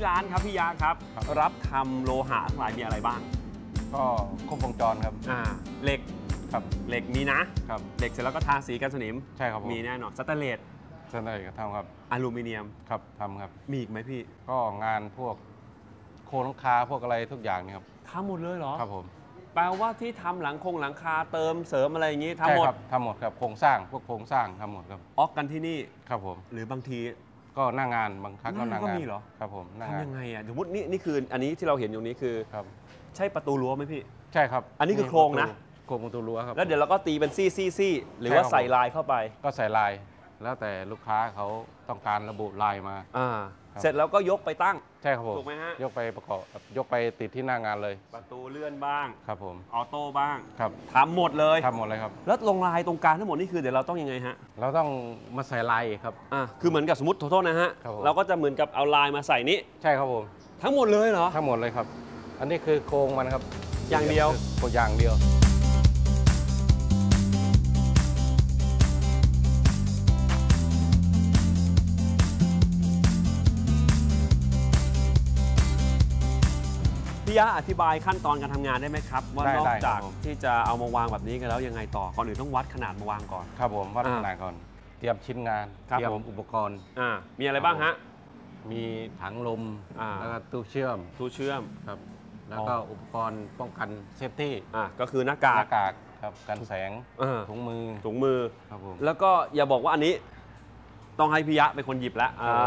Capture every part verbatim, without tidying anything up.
ร้านครับพี่ยาครับรับทำโลหะทั้งหลายมีอะไรบ้างก็ครบวงจรครับอ่าเหล็กครับเหล็กมีนะครับเหล็กเสร็จแล้วก็ทาสีกันสนิมใช่ครับมีแน่นอนสแตนเลสสแตนเลสก็ทำครับอลูมิเนียมครับทำครับมีอีกไหมพี่ก็งานพวกโครงหลังคาพวกอะไรทุกอย่างนี่ครับทำหมดเลยเหรอครับผมแปลว่าที่ทำหลังคงหลังคาเติมเสริมอะไรอย่างนี้ทำหมดทำหมดครับโครงสร้างพวกโครงสร้างทำหมดครับออกกันที่นี่ครับผมหรือบางทีก็หน้างานบางครั้งก็หน้างานมีเหรอครับผมทำยังไงอ่ะสมมตินี่นี่คืออันนี้ที่เราเห็นอยู่นี้คือครับใช่ประตูรั้วไหมพี่ใช่ครับอันนี้คือโครงนะโครงประตูรั้วครับแล้วเดี๋ยวเราก็ตีเป็นซี่ซี่ซี่หรือว่าใส่ลายเข้าไปก็ใส่ลายแล้วแต่ลูกค้าเขาต้องการระบุลายมาอ่าเสร็จแล้วก็ยกไปตั้งใช่ครับผมถูกไหมฮะยกไปประกอบยกไปติดที่หน้างานเลยประตูเลื่อนบ้างครับผมออโต้บ้างครับทำหมดเลยทำหมดเลยครับแล้วลงลายตรงกลางทั้งหมดนี่คือเดี๋ยวเราต้องยังไงฮะเราต้องมาใส่ลายครับอ่าคือเหมือนกับสมมติโทษนะฮะเราก็จะเหมือนกับเอาลายมาใส่นี้ใช่ครับผมทั้งหมดเลยเหรอทั้งหมดเลยครับอันนี้คือโครงมันครับอย่างเดียวตัวอย่างเดียวพี่ยะอธิบายขั้นตอนการทำงานได้ไหมครับว่านอกจากที่จะเอามาวางแบบนี้กันแล้วยังไงต่อก่อนอื่นต้องวัดขนาดมาวางก่อนครับผมวัดขนาดก่อนเตรียมชิ้นงานเตรียมอุปกรณ์อ่ามีอะไรบ้างฮะมีถังลมแล้วก็ตู้เชื่อมตู้เชื่อมครับแล้วก็อุปกรณ์ป้องกันเซฟตี้อ่าก็คือหน้ากากหน้ากากครับกันแสงถุงมือถุงมือครับผมแล้วก็อย่าบอกว่าอันนี้ต้องให้พี่ยะเป็นคนหยิบแล้วอ่า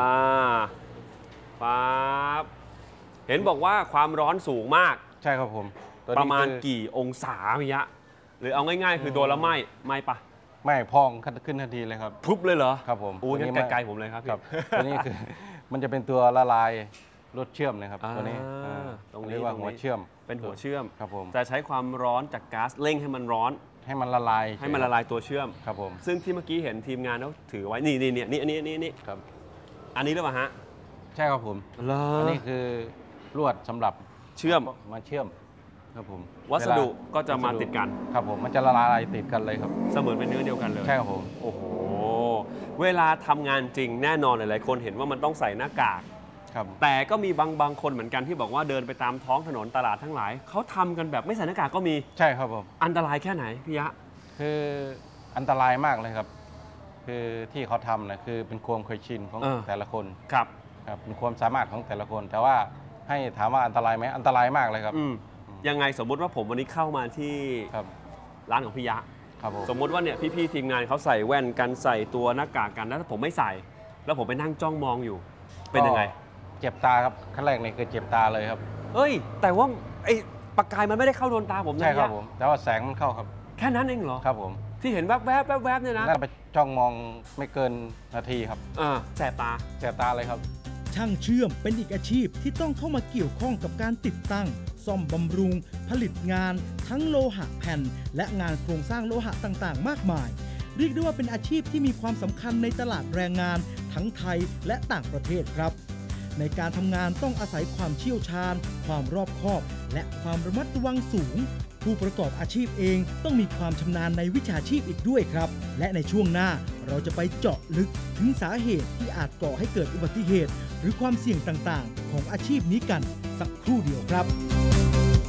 ปั๊บเห็นบอกว่าความร้อนสูงมากใช่ครับผมประมาณกี่องศาพี่ยะหรือเอาง่ายๆคือโดนแล้วไหม้ไหม้ปะไม่พองขึ้นทันทีเลยครับพุบเลยเหรอครับผมอู้งั้นไกลๆผมเลยครับพี่ตัวนี้คือมันจะเป็นตัวละลายรถเชื่อมนะครับตัวนี้ตรงนี้เรียกว่าหัวเชื่อมเป็นหัวเชื่อมครับผมจะใช้ความร้อนจากก๊าซเร่งให้มันร้อนให้มันละลายให้มันละลายตัวเชื่อมครับผมซึ่งที่เมื่อกี้เห็นทีมงานเขาถือไว้นี่นี่นี่นี่อันนี้นี่นี่ครับอันนี้หรือเปล่าฮะใช่ครับผมอันนี้คือลวดสำหรับเชื่อมมาเชื่อมครับผมวัสดุก็จะมาติดกันครับผมมันจะละลายติดกันเลยครับเสมือนเป็นเนื้อเดียวกันเลยใช่ครับผมโอ้โหเวลาทำงานจริงแน่นอนหลายๆคนเห็นว่ามันต้องใส่หน้ากากครับแต่ก็มีบางบางคนเหมือนกันที่บอกว่าเดินไปตามท้องถนนตลาดทั้งหลายเขาทำกันแบบไม่ใส่หน้ากากก็มีใช่ครับผมอันตรายแค่ไหนพี่ยะคืออันตรายมากเลยครับคือที่เขาทำนะคือเป็นความเคยชินของแต่ละคนครับครับเป็นความสามารถของแต่ละคนแต่ว่าให้ถามว่าอันตรายไหมอันตรายมากเลยครับยังไงสมมุติว่าผมวันนี้เข้ามาที่ร้านของพี่ยะสมมุติว่าเนี่ยพี่ๆทีมงานเขาใส่แว่นกันใส่ตัวหน้ากากกันแล้วถ้าผมไม่ใส่แล้วผมไปนั่งจ้องมองอยู่เป็นยังไงเจ็บตาครับขั้นแรกเลยคือเจ็บตาเลยครับเอ้ยแต่ว่าไอ้ประกายมันไม่ได้เข้าโดนตาผมนะใช่ครับผมแต่ว่าแสงมันเข้าครับแค่นั้นเองเหรอครับผมที่เห็นแวบๆแวบๆเนี่ยนะน่าไปจ้องมองไม่เกินนาทีครับอ่าแสบตาแสบตาเลยครับช่างเชื่อมเป็นอีกอาชีพที่ต้องเข้ามาเกี่ยวข้องกับการติดตั้งซ่อมบำรุงผลิตงานทั้งโลหะแผ่นและงานโครงสร้างโลหะต่างๆมากมายเรียกได้ว่าเป็นอาชีพที่มีความสำคัญในตลาดแรงงานทั้งไทยและต่างประเทศครับในการทำงานต้องอาศัยความเชี่ยวชาญความรอบคอบและความระมัดระวังสูงผู้ประกอบอาชีพเองต้องมีความชำนาญในวิชาชีพอีกด้วยครับและในช่วงหน้าเราจะไปเจาะลึกถึงสาเหตุที่อาจก่อให้เกิดอุบัติเหตุหรือความเสี่ยงต่างๆของอาชีพนี้กันสักครู่เดียวครับ